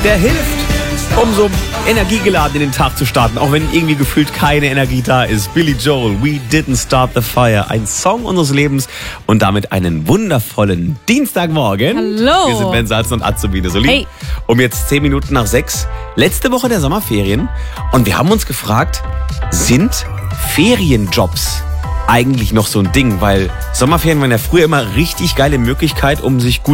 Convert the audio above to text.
Der hilft, um so energiegeladen in den Tag zu starten, auch wenn irgendwie gefühlt keine Energie da ist. Billy Joel, We Didn't Start the Fire, ein Song unseres Lebens und damit einen wundervollen Dienstagmorgen. Hallo. Wir sind Ben Salzen und Azubine Soli. Hey. Um jetzt 10 Minuten nach 6, letzte Woche der Sommerferien, und wir haben uns gefragt, sind Ferienjobs eigentlich noch so ein Ding? Weil Sommerferien waren ja früher immer richtig geile Möglichkeit, um sich gut